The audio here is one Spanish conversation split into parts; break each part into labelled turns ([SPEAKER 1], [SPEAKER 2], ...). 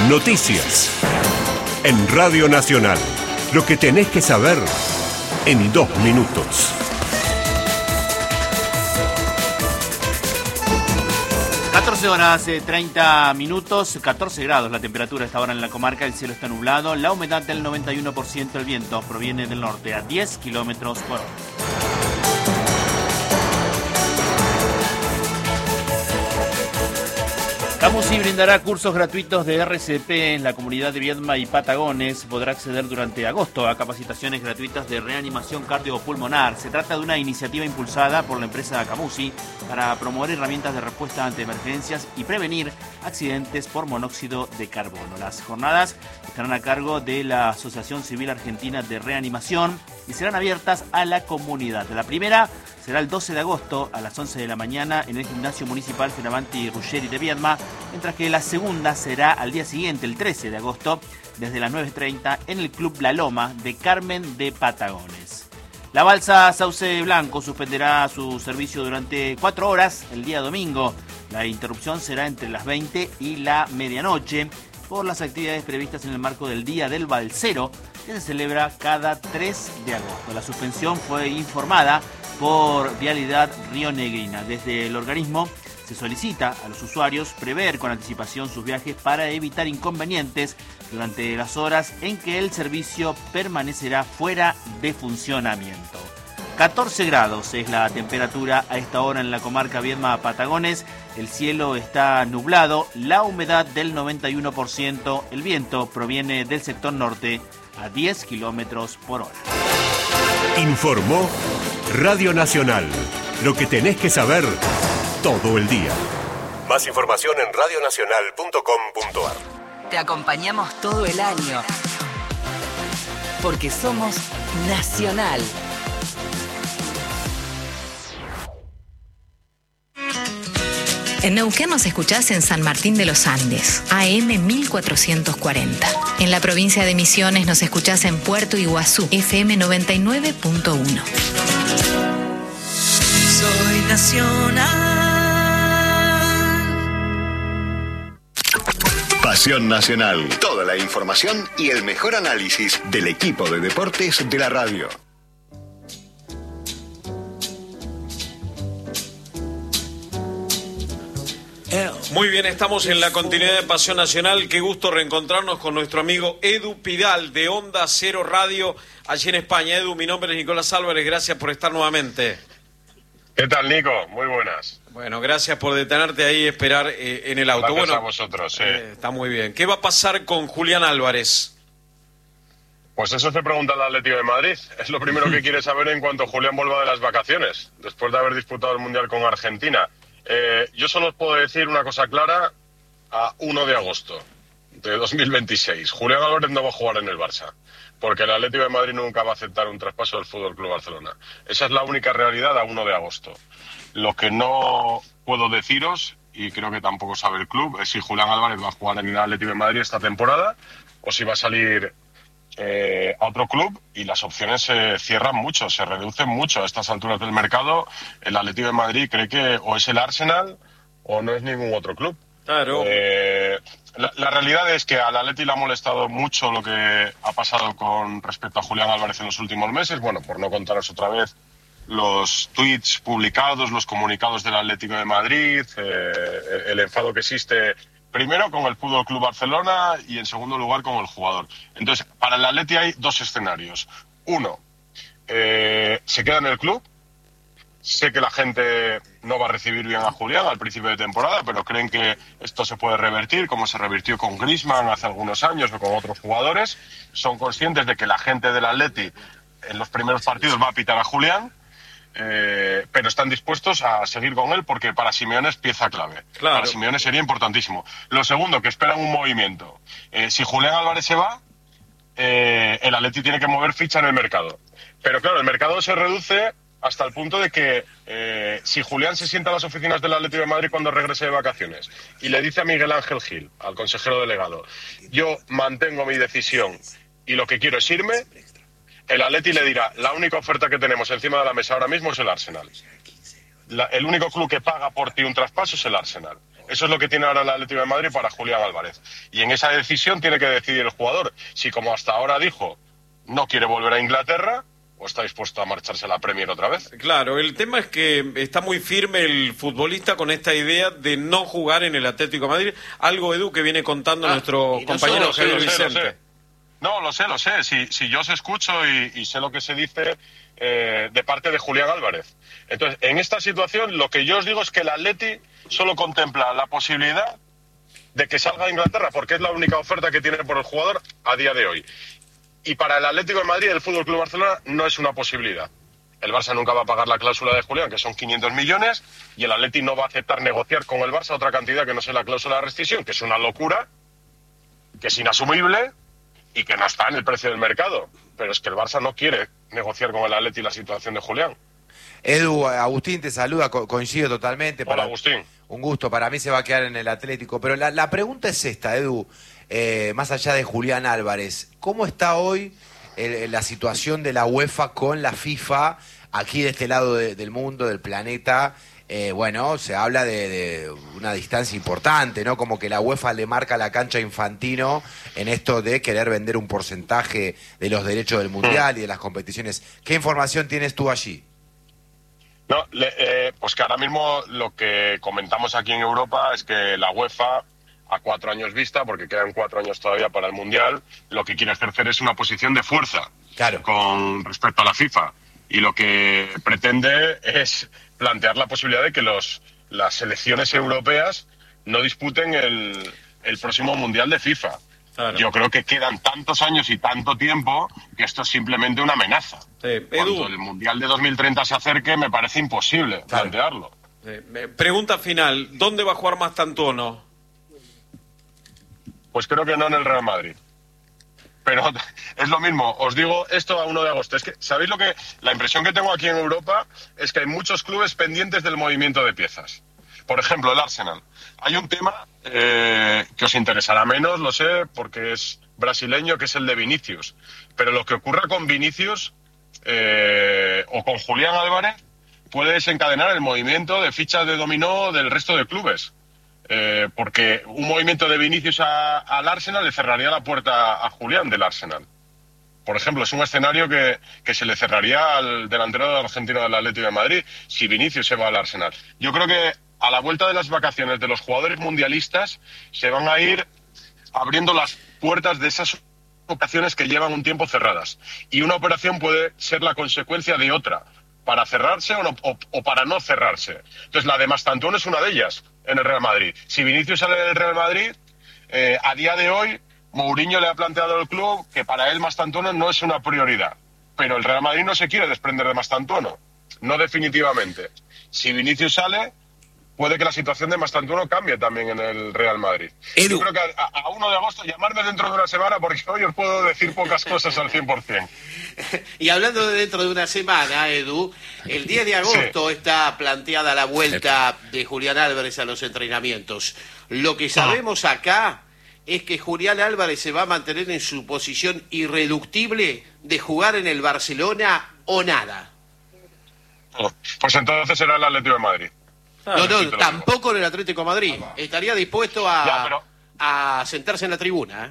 [SPEAKER 1] Noticias. En Radio Nacional. Lo que tenés que saber en 2 minutos.
[SPEAKER 2] 14 horas 30 minutos, 14 grados la temperatura a esta hora en la comarca, el cielo está nublado, la humedad del 91%, el viento proviene del norte a 10 kilómetros por hora. Camusi brindará cursos gratuitos de RCP en la comunidad de Viedma y Patagones. Podrá acceder durante agosto a capacitaciones gratuitas de reanimación cardiopulmonar. Se trata de una iniciativa impulsada por la empresa Camusi para promover herramientas de respuesta ante emergencias y prevenir accidentes por monóxido de carbono. Las jornadas estarán a cargo de la Asociación Civil Argentina de Reanimación y serán abiertas a la comunidad. La primera será el 12 de agosto a las 11 de la mañana en el Gimnasio Municipal Fioravanti Ruggeri de Viedma, mientras que la segunda será al día siguiente, el 13 de agosto, desde las 9:30 en el Club La Loma de Carmen de Patagones. La balsa Sauce Blanco suspenderá su servicio durante 4 horas el día domingo. La interrupción será entre las 20 y la medianoche por las actividades previstas en el marco del Día del Balsero, que se celebra cada 3 de agosto. La suspensión fue informada por Vialidad Rionegrina. Desde el organismo se solicita a los usuarios prever con anticipación sus viajes para evitar inconvenientes durante las horas en que el servicio permanecerá fuera de funcionamiento. 14 grados es la temperatura a esta hora en la comarca Viedma Patagones. El cielo está nublado, la humedad del 91%, el viento proviene del sector norte a 10 kilómetros por hora.
[SPEAKER 1] Informó Radio Nacional. Lo que tenés que saber todo el día. Más información en radionacional.com.ar.
[SPEAKER 3] Te acompañamos todo el año. Porque somos Nacional.
[SPEAKER 4] En Neuquén nos escuchás en San Martín de los Andes, AM 1440. En la provincia de Misiones nos escuchás en Puerto Iguazú, FM 99.1.
[SPEAKER 5] Soy Nacional.
[SPEAKER 6] Pasión Nacional. Toda la información y el mejor análisis del equipo de deportes de la radio.
[SPEAKER 7] Muy bien, estamos en la continuidad de Pasión Nacional. Qué gusto reencontrarnos con nuestro amigo Edu Pidal de Onda Cero Radio allí en España. Edu, mi nombre es Nicolás Álvarez, gracias por estar nuevamente.
[SPEAKER 8] ¿Qué tal, Nico? Muy buenas.
[SPEAKER 7] Bueno, gracias por detenerte ahí y esperar en el auto.
[SPEAKER 8] Gracias
[SPEAKER 7] bueno,
[SPEAKER 8] a vosotros.
[SPEAKER 7] Está muy bien. ¿Qué va a pasar con Julián Álvarez?
[SPEAKER 8] Pues eso se pregunta el Atlético de Madrid. Es lo primero que quiere saber en cuanto Julián vuelva de las vacaciones, después de haber disputado el Mundial con Argentina. Yo solo os puedo decir una cosa clara: a 1 de agosto de 2026, Julián Álvarez no va a jugar en el Barça, porque el Atlético de Madrid nunca va a aceptar un traspaso del Fútbol Club Barcelona. Esa es la única realidad a 1 de agosto. Lo que no puedo deciros, y creo que tampoco sabe el club, es si Julián Álvarez va a jugar en el Atlético de Madrid esta temporada o si va a salir a otro club, y las opciones se cierran mucho, se reducen mucho a estas alturas del mercado. El Atlético de Madrid cree que o es el Arsenal o no es ningún otro club.
[SPEAKER 7] Claro.
[SPEAKER 8] La realidad es que al Atleti le ha molestado mucho lo que ha pasado con respecto a Julián Álvarez en los últimos meses. Bueno, por no contaros otra vez los tweets publicados, los comunicados del Atlético de Madrid, el enfado que existe primero con el Fútbol Club Barcelona y en segundo lugar con el jugador. Entonces, para el Atleti hay 2 escenarios. Uno, se queda en el club. Sé que la gente no va a recibir bien a Julián al principio de temporada, pero creen que esto se puede revertir, como se revirtió con Griezmann hace algunos años o con otros jugadores. Son conscientes de que la gente del Atleti en los primeros partidos va a pitar a Julián, pero están dispuestos a seguir con él porque para Simeone es pieza clave.
[SPEAKER 7] Claro.
[SPEAKER 8] Para Simeone sería importantísimo. Lo segundo, que esperan un movimiento. Si Julián Álvarez se va, el Atleti tiene que mover ficha en el mercado. Pero claro, el mercado se reduce hasta el punto de que si Julián se sienta a las oficinas del Atlético de Madrid cuando regrese de vacaciones y le dice a Miguel Ángel Gil, al consejero delegado, yo mantengo mi decisión y lo que quiero es irme, el Atleti le dirá, la única oferta que tenemos encima de la mesa ahora mismo es el Arsenal. El único club que paga por ti un traspaso es el Arsenal. Eso es lo que tiene ahora el Atlético de Madrid para Julián Álvarez. Y en esa decisión tiene que decidir el jugador si, como hasta ahora dijo, no quiere volver a Inglaterra o está dispuesto a marcharse a la Premier otra vez.
[SPEAKER 7] Claro, el tema es que está muy firme el futbolista con esta idea de no jugar en el Atlético de Madrid. Algo, Edu, que viene contando nuestro compañero Javier Vicente.
[SPEAKER 8] No, lo sé. Si yo os escucho y sé lo que se dice de parte de Julián Álvarez. Entonces, en esta situación, lo que yo os digo es que el Atleti solo contempla la posibilidad de que salga a Inglaterra, porque es la única oferta que tiene por el jugador a día de hoy. Y para el Atlético de Madrid, el Fútbol Club Barcelona no es una posibilidad. El Barça nunca va a pagar la cláusula de Julián, que son 500 millones, y el Atleti no va a aceptar negociar con el Barça otra cantidad que no sea la cláusula de rescisión, que es una locura, que es inasumible y que no está en el precio del mercado. Pero es que el Barça no quiere negociar con el Atleti la situación de Julián.
[SPEAKER 5] Edu, Agustín te saluda, coincido totalmente.
[SPEAKER 8] Hola, Agustín.
[SPEAKER 5] Un gusto, para mí se va a quedar en el Atlético. Pero la pregunta es esta, Edu, más allá de Julián Álvarez, ¿cómo está hoy la situación de la UEFA con la FIFA aquí de este lado del mundo, del planeta? Bueno, se habla de una distancia importante, ¿no? Como que la UEFA le marca la cancha a Infantino en esto de querer vender un porcentaje de los derechos del Mundial y de las competiciones. ¿Qué información tienes tú allí?
[SPEAKER 8] No, pues que ahora mismo lo que comentamos aquí en Europa es que la UEFA, a 4 años vista, porque quedan 4 años todavía para el Mundial, lo que quiere ejercer es una posición de fuerza con respecto a la FIFA. Y lo que pretende es plantear la posibilidad de que las selecciones europeas no disputen el próximo Mundial de FIFA. Claro. Yo creo que quedan tantos años y tanto tiempo que esto es simplemente una amenaza. Cuando el Mundial de 2030 se acerque, me parece imposible plantearlo.
[SPEAKER 7] Pregunta final, ¿dónde va a jugar Mastantuono?
[SPEAKER 8] Pues creo que no en el Real Madrid. Pero es lo mismo, os digo esto a 1 de agosto. Es que, ¿sabéis lo que? La impresión que tengo aquí en Europa es que hay muchos clubes pendientes del movimiento de piezas. Por ejemplo, el Arsenal. Hay un tema que os interesará menos, lo sé, porque es brasileño, que es el de Vinicius. Pero lo que ocurra con Vinicius o con Julián Álvarez puede desencadenar el movimiento de fichas de dominó del resto de clubes. Porque un movimiento de Vinicius al Arsenal le cerraría la puerta a Julián del Arsenal. Por ejemplo, es un escenario que se le cerraría al delantero argentino del Atlético de Madrid si Vinicius se va al Arsenal. Yo creo que a la vuelta de las vacaciones de los jugadores mundialistas se van a ir abriendo las puertas de esas operaciones que llevan un tiempo cerradas. Y una operación puede ser la consecuencia de otra, para cerrarse o para no cerrarse. Entonces, la de Mastantuono es una de ellas en el Real Madrid. Si Vinicius sale del Real Madrid, a día de hoy, Mourinho le ha planteado al club que para él Mastantuono no es una prioridad. Pero el Real Madrid no se quiere desprender de Mastantuono, no definitivamente. Si Vinicius sale, puede que la situación de Mastantuono cambie también en el Real Madrid. Yo creo que a 1 de agosto, llamarme dentro de una semana, porque hoy os puedo decir pocas cosas al 100%.
[SPEAKER 9] Y hablando de dentro de una semana, Edu, el 10 de agosto está planteada la vuelta de Julián Álvarez a los entrenamientos. Lo que sabemos acá es que Julián Álvarez se va a mantener en su posición irreductible de jugar en el Barcelona o nada.
[SPEAKER 8] Pues entonces será el Atlético de Madrid.
[SPEAKER 9] No, tampoco en el Atlético de Madrid. Estaría dispuesto a sentarse en la tribuna.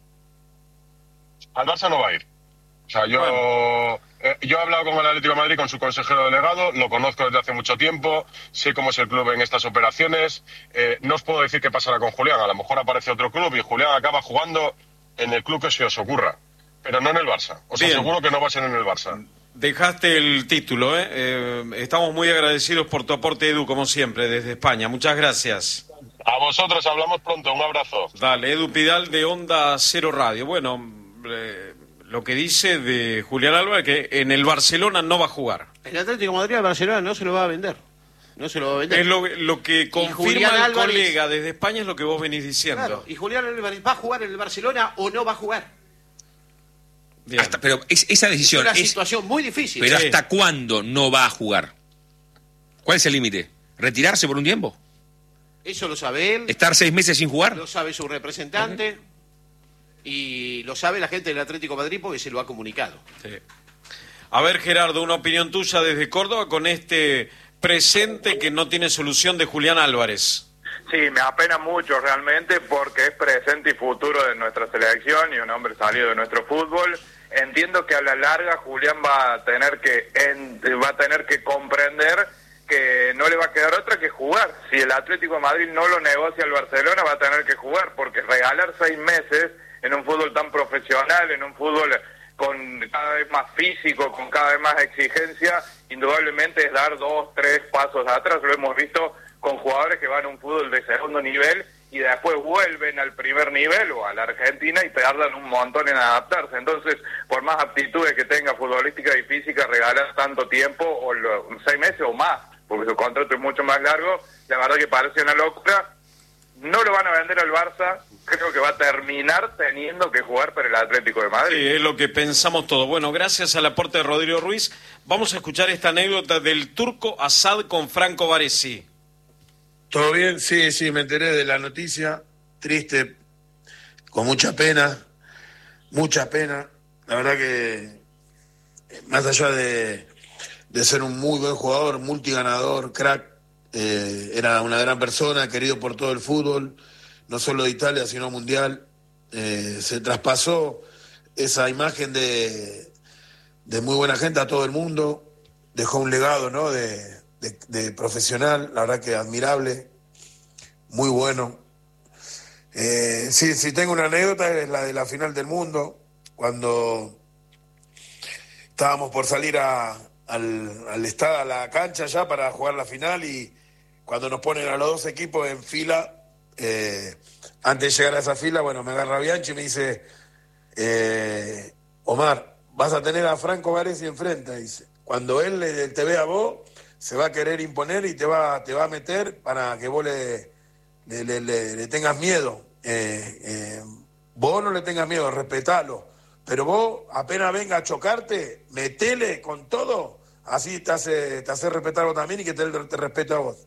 [SPEAKER 8] Al Barça no va a ir. O sea, yo he hablado con el Atlético de Madrid, con su consejero delegado, lo conozco desde hace mucho tiempo, sé cómo es el club en estas operaciones. No os puedo decir qué pasará con Julián. A lo mejor aparece otro club y Julián acaba jugando en el club que se os ocurra. Pero no en el Barça. Os aseguro que no va a ser en el Barça.
[SPEAKER 7] Dejaste el título, estamos muy agradecidos por tu aporte, Edu, como siempre, desde España. Muchas gracias.
[SPEAKER 8] A vosotros, hablamos pronto, un abrazo.
[SPEAKER 7] Dale, Edu Pidal de Onda Cero Radio. Bueno, lo que dice de Julián Álvarez, que en el Barcelona no va a jugar.
[SPEAKER 9] El Atlético de Madrid al Barcelona no se lo va a vender. No se lo va a vender.
[SPEAKER 7] Es lo que confirma el colega desde España, es lo que vos venís diciendo.
[SPEAKER 9] Claro, y Julián Álvarez, ¿va a jugar en el Barcelona o no va a jugar?
[SPEAKER 10] Pero esa decisión
[SPEAKER 9] es una situación muy difícil.
[SPEAKER 10] Pero ¿hasta cuándo no va a jugar? ¿Cuál es el límite? ¿Retirarse por un tiempo?
[SPEAKER 9] Eso lo sabe él.
[SPEAKER 10] ¿Estar 6 meses sin jugar?
[SPEAKER 9] Lo sabe su representante. Y lo sabe la gente del Atlético de Madrid porque se lo ha comunicado.
[SPEAKER 7] Sí. A ver, Gerardo, una opinión tuya desde Córdoba con este presente que no tiene solución de Julián Álvarez.
[SPEAKER 11] Sí, me apena mucho realmente porque es presente y futuro de nuestra selección y un hombre salido de nuestro fútbol. Entiendo que a la larga Julián va a tener que comprender que no le va a quedar otra que jugar. Si el Atlético de Madrid no lo negocia al Barcelona, va a tener que jugar, porque regalar 6 meses en un fútbol tan profesional, en un fútbol con cada vez más físico, con cada vez más exigencia, indudablemente es dar 2, 3 pasos atrás. Lo hemos visto con jugadores que van a un fútbol de segundo nivel y después vuelven al primer nivel o a la Argentina y tardan un montón en adaptarse. Entonces, por más aptitudes que tenga futbolística y física, regalar tanto tiempo, o 6 meses o más, porque su contrato es mucho más largo, la verdad que parece una locura. No lo van a vender al Barça, creo que va a terminar teniendo que jugar para el Atlético de Madrid.
[SPEAKER 7] Sí, es lo que pensamos todos. Bueno, gracias al aporte de Rodrigo Ruiz, vamos a escuchar esta anécdota del Turco Asad con Franco Baresi.
[SPEAKER 12] ¿Todo bien? Sí, me enteré de la noticia, triste, con mucha pena. La verdad que, más allá de ser un muy buen jugador, multiganador, crack, era una gran persona, querido por todo el fútbol, no solo de Italia, sino mundial. Se traspasó esa imagen de muy buena gente a todo el mundo, dejó un legado, ¿no?, de profesional, la verdad que admirable, muy bueno. Sí, tengo una anécdota, es la de la final del mundo, cuando estábamos por salir al estadio, a la cancha ya para jugar la final, y cuando nos ponen a los 2 equipos en fila, antes de llegar a esa fila, bueno, me agarra Bianchi y me dice, Omar, vas a tener a Franco Baresi enfrente, dice. Cuando él te vea a vos, se va a querer imponer y te va a meter para que vos le tengas miedo. Vos no le tengas miedo, respetalo. Pero vos, apenas venga a chocarte, metele con todo, así te hace respetar vos también y que te respete a vos.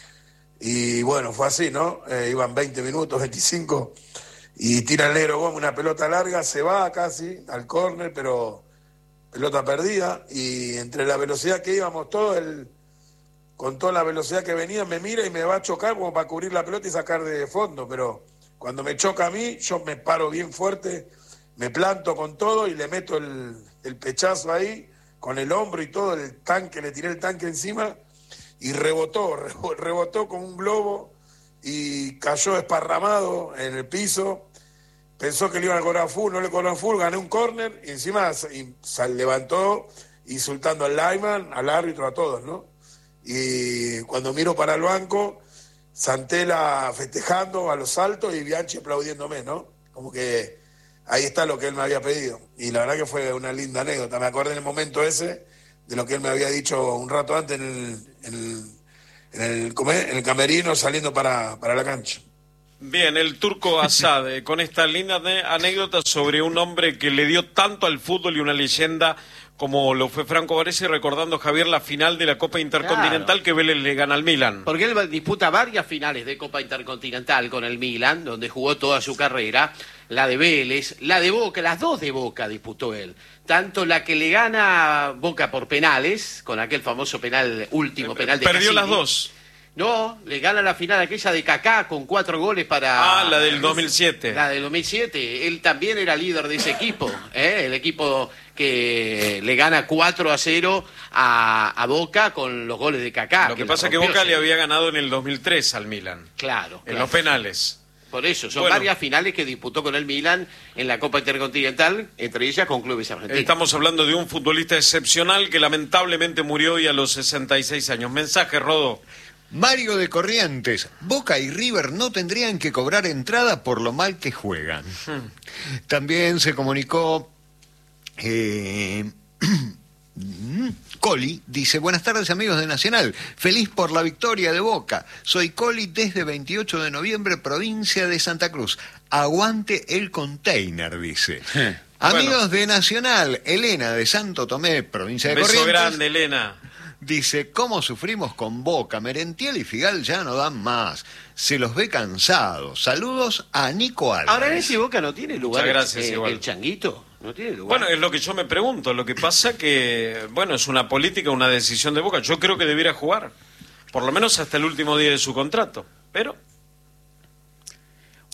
[SPEAKER 12] Y bueno, fue así, ¿no? Iban 20 minutos, 25, y tira el negro Gómez una pelota larga, se va casi al córner, pero pelota perdida, y entre la velocidad que íbamos todos, con toda la velocidad que venía, me mira y me va a chocar como para cubrir la pelota y sacar de fondo, pero cuando me choca a mí, yo me paro bien fuerte, me planto con todo y le meto el pechazo ahí, con el hombro y todo, le tiré el tanque encima, y rebotó como un globo, y cayó esparramado en el piso. Pensó que le iban a cobrar full, no le cobraron full, gané un córner, y encima levantó insultando al lineman, al árbitro, a todos, ¿no? Y cuando miro para el banco, Santella festejando a los saltos y Bianchi aplaudiéndome, ¿no? Como que ahí está lo que él me había pedido. Y la verdad que fue una linda anécdota. Me acordé en el momento ese de lo que él me había dicho un rato antes en el camerino saliendo para la cancha.
[SPEAKER 7] Bien, el Turco Asad, con esta linda anécdota sobre un hombre que le dio tanto al fútbol y una leyenda como lo fue Franco Baresi, recordando, Javier, la final de la Copa Intercontinental, claro, que Vélez le gana al Milan.
[SPEAKER 9] Porque él disputa varias finales de Copa Intercontinental con el Milan, donde jugó toda su carrera, la de Vélez, la de Boca, las 2 de Boca disputó él. Tanto la que le gana Boca por penales, con aquel famoso último penal de
[SPEAKER 7] Perdió
[SPEAKER 9] Cassini.
[SPEAKER 7] las 2.
[SPEAKER 9] No, le gana la final aquella de Kaká con 4 goles para...
[SPEAKER 7] Ah, la del 2007.
[SPEAKER 9] La del 2007. Él también era líder de ese equipo, el equipo que le gana 4-0 a Boca con los goles de Kaká.
[SPEAKER 7] Lo que pasa es que Boca le había ganado en el 2003 al Milan.
[SPEAKER 9] Claro.
[SPEAKER 7] En los penales.
[SPEAKER 9] Por eso, son varias finales que disputó con el Milan en la Copa Intercontinental, entre ellas con clubes argentinos.
[SPEAKER 7] Estamos hablando de un futbolista excepcional que lamentablemente murió hoy a los 66 años. Mensaje, Rodo.
[SPEAKER 13] Mario de Corrientes, Boca y River no tendrían que cobrar entrada por lo mal que juegan. También se comunicó Coli, dice, buenas tardes amigos de Nacional, feliz por la victoria de Boca. Soy Coli desde 28 de noviembre, provincia de Santa Cruz. Aguante el container, dice. Amigos de Nacional, Elena de Santo Tomé, provincia de Corrientes.
[SPEAKER 7] Beso grande, Elena.
[SPEAKER 13] Dice, ¿cómo sufrimos con Boca? Merentiel y Figal ya no dan más. Se los ve cansados. Saludos a Nico Álvarez.
[SPEAKER 9] Ahora, en ese Boca no tiene lugar.
[SPEAKER 7] Muchas gracias,
[SPEAKER 9] el Changuito. No tiene lugar.
[SPEAKER 7] Bueno, es lo que yo me pregunto. Lo que pasa que, bueno, es una política, una decisión de Boca. Yo creo que debiera jugar. Por lo menos hasta el último día de su contrato. Pero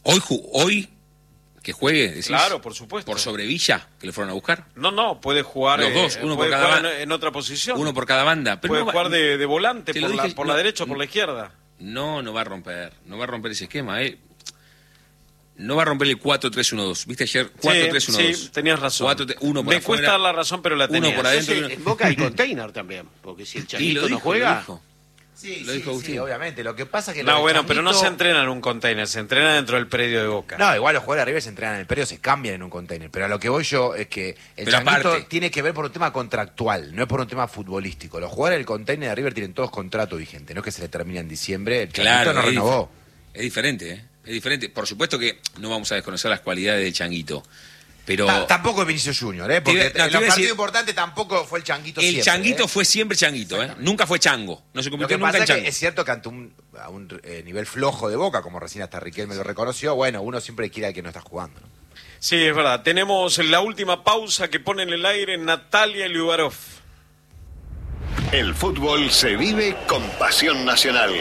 [SPEAKER 10] Hoy que juegue, decís.
[SPEAKER 7] Claro, por supuesto.
[SPEAKER 10] Por sobre Villa, que le fueron a buscar.
[SPEAKER 7] No, puede jugar
[SPEAKER 10] los dos, uno por cada banda,
[SPEAKER 7] en otra posición.
[SPEAKER 10] Uno por cada banda. Pero
[SPEAKER 7] puede jugar de volante por la derecha o por la izquierda.
[SPEAKER 10] No va a romper ese esquema, No va a romper el 4-3-1-2. ¿Viste ayer? 4-3-1-2.
[SPEAKER 7] Sí, tenías razón.
[SPEAKER 10] Uno por
[SPEAKER 7] Me cuesta dar la razón, pero la tenía.
[SPEAKER 9] Uno por adentro. En Boca hay container también, porque si el Changuito no juega...
[SPEAKER 5] Sí,
[SPEAKER 9] lo dijo Agustín.
[SPEAKER 5] Sí, obviamente. Lo que pasa es que...
[SPEAKER 7] No, bueno, pero no se entrena en un container, se entrena dentro del predio de Boca.
[SPEAKER 5] No, igual los jugadores de River se entrenan en el predio, se cambian en un container. Pero a lo que voy yo es que el Changuito tiene que ver por un tema contractual, no es por un tema futbolístico. Los jugadores del container de River tienen todos contrato vigente, no es que se le termina en diciembre, el Changuito no renovó.
[SPEAKER 10] Es diferente, Es diferente. Por supuesto que no vamos a desconocer las cualidades del Changuito. Pero
[SPEAKER 5] tampoco es Vinicius Junior, porque en los partidos importantes tampoco fue el Changuito siempre.
[SPEAKER 10] El Changuito fue siempre Changuito, Nunca fue Chango. No se convirtió nunca en Chango.
[SPEAKER 5] Es cierto que ante un nivel flojo de Boca, como recién hasta Riquelme lo reconoció, bueno, uno siempre quiere al que no está jugando, ¿no?
[SPEAKER 7] Sí, es verdad. Tenemos la última pausa que pone en el aire Natalia Liubarov.
[SPEAKER 6] El fútbol se vive con pasión nacional.